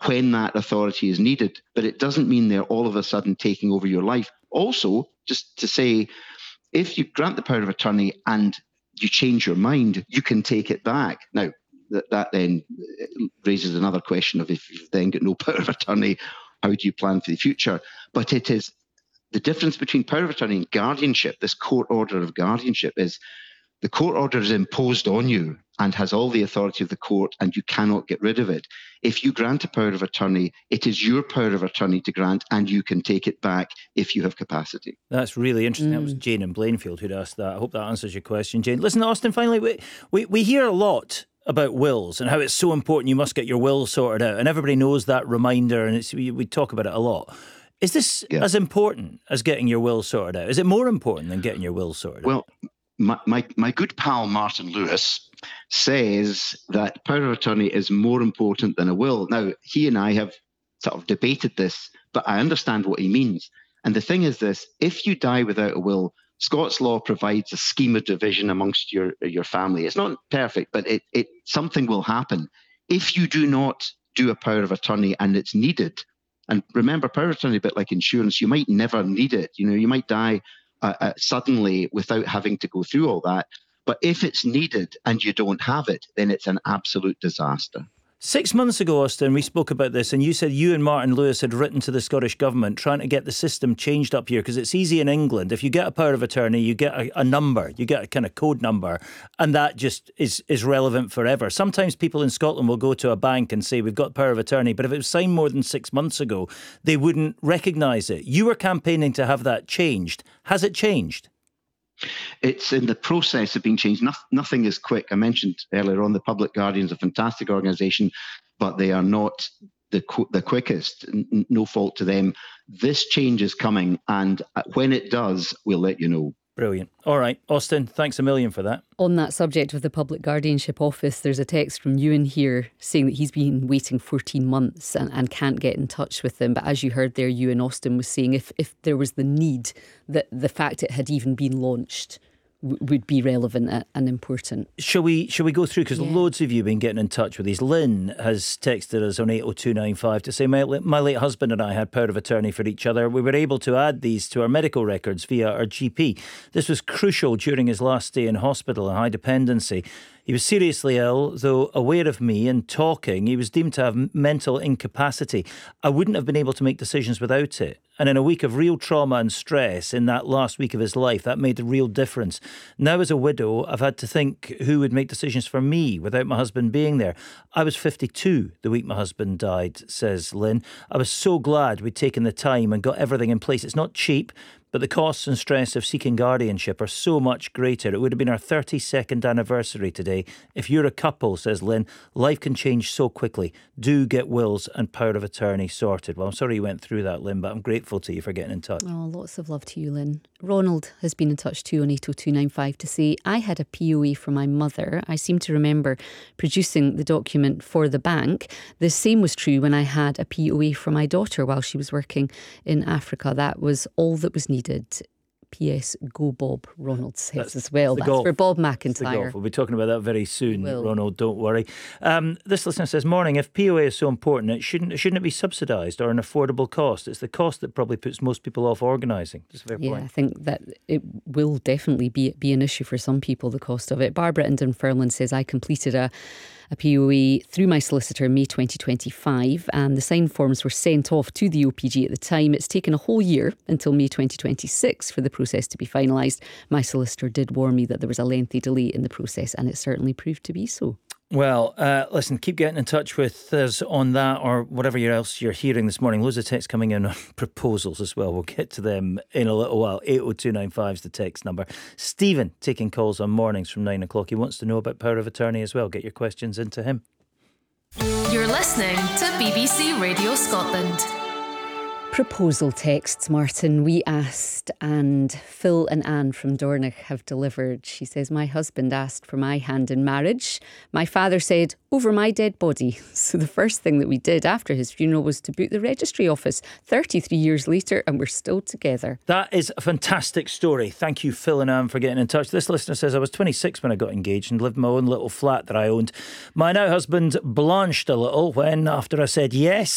when that authority is needed. But it doesn't mean they're all of a sudden taking over your life. Also, just to say, if you grant the power of attorney and you change your mind, you can take it back. Now, that then raises another question of, if you've then got no power of attorney, how do you plan for the future? But it is the difference between power of attorney and guardianship. This court order of guardianship is the court order is imposed on you and has all the authority of the court, and you cannot get rid of it. If you grant a power of attorney, it is your power of attorney to grant, and you can take it back if you have capacity. That's really interesting. That was Jane in Blainfield who'd asked that. I hope that answers your question, Jane. Listen, Austin, finally, we hear a lot about wills and how it's so important you must get your will sorted out, and everybody knows that reminder, and we talk about it a lot. Is this as important as getting your will sorted out? Is it more important than getting your will sorted out? Well, my good pal Martin Lewis says that power of attorney is more important than a will. Now, he and I have sort of debated this, but I understand what he means. And the thing is this: if you die without a will, Scots law provides a scheme of division amongst your family. It's not perfect, but it something will happen. If you do not do a power of attorney and it's needed, and remember, power of attorney, a bit like insurance, you might never need it. You might die suddenly without having to go through all that. But if it's needed and you don't have it, then it's an absolute disaster. 6 months ago, Austin, we spoke about this, and you said you and Martin Lewis had written to the Scottish Government trying to get the system changed up here, because it's easy in England. If you get a power of attorney, you get a number, you get a kind of code number, and that just is relevant forever. Sometimes people in Scotland will go to a bank and say, we've got power of attorney, but if it was signed more than 6 months ago, they wouldn't recognise it. You were campaigning to have that changed. Has it changed? It's in the process of being changed. Nothing is quick. I mentioned earlier on the Public Guardian's a fantastic organisation, but they are not the quickest. No fault to them. This change is coming, and when it does, we'll let you know. Brilliant. All right, Austin, thanks a million for that. On that subject of the Public Guardianship Office, there's a text from Ewan here saying that he's been waiting 14 months and can't get in touch with them. But as you heard there, Ewan, Austin was saying if there was the need, that the fact it had even been launched would be relevant and important. Shall we go through, because loads of you have been getting in touch with these. Lynn has texted us on 80295 to say, my late husband and I had power of attorney for each other. We were able to add these to our medical records via our GP. This was crucial during his last stay in hospital and high dependency. He was seriously ill, though aware of me and talking. He was deemed to have mental incapacity. I wouldn't have been able to make decisions without it. And in a week of real trauma and stress in that last week of his life, that made a real difference. Now as a widow, I've had to think who would make decisions for me without my husband being there. I was 52 the week my husband died, says Lynn. I was so glad we'd taken the time and got everything in place. It's not cheap, but the costs and stress of seeking guardianship are so much greater. It would have been our 32nd anniversary today. If you're a couple, says Lynn, life can change so quickly. Do get wills and power of attorney sorted. Well, I'm sorry you went through that, Lynn, but I'm grateful to you for getting in touch. Oh, lots of love to you, Lynn. Ronald has been in touch too on 80295 to say, I had a POA for my mother. I seem to remember producing the document for the bank. The same was true when I had a POA for my daughter while she was working in Africa. That was all that was needed. P.S. Go Bob, Ronald says as well. That's for Bob McIntyre. We'll be talking about that very soon, Will. Ronald, don't worry. This listener says, morning, if POA is so important, shouldn't it be subsidised or an affordable cost? It's the cost that probably puts most people off organising. Just a fair point. I think that it will definitely be an issue for some people, the cost of it. Barbara in Dunfermline says, I completed a POA through my solicitor in May 2025, and the signed forms were sent off to the OPG at the time. It's taken a whole year until May 2026 for the process to be finalised. My solicitor did warn me that there was a lengthy delay in the process, and it certainly proved to be so. Well, listen, keep getting in touch with us on that or whatever else you're hearing this morning. Loads of texts coming in on proposals as well. We'll get to them in a little while. 80295 is the text number. Stephen taking calls on mornings from 9 o'clock. He wants to know about power of attorney as well. Get your questions into him. You're listening to BBC Radio Scotland. Proposal texts, Martin, we asked, and Phil and Anne from Dornoch have delivered. She says, my husband asked for my hand in marriage. My father said, over my dead body. So the first thing that we did after his funeral was to boot the registry office 33 years later, and we're still together. That is a fantastic story. Thank you, Phil and Anne, for getting in touch. This listener says, I was 26 when I got engaged and lived in my own little flat that I owned. My now husband blanched a little when, after I said yes,